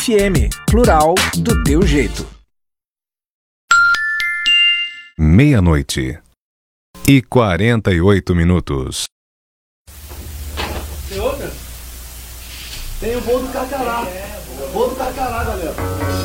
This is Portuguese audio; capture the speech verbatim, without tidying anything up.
F M, plural do teu jeito. Meia-noite e quarenta e oito minutos. Tem outra? Tem o bolo do Carcará. Bolo do Carcará, galera.